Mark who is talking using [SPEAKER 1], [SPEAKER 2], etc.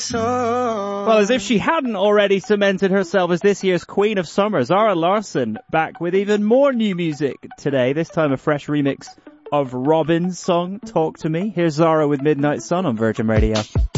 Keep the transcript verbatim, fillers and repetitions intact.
[SPEAKER 1] sun.
[SPEAKER 2] Well, as if she hadn't already cemented herself as this year's Queen of Summer, Zara Larsson back with even more new music today, this time a fresh remix of Robyn's song, Talk to Me. Here's Zara with Midnight Sun on Virgin Radio.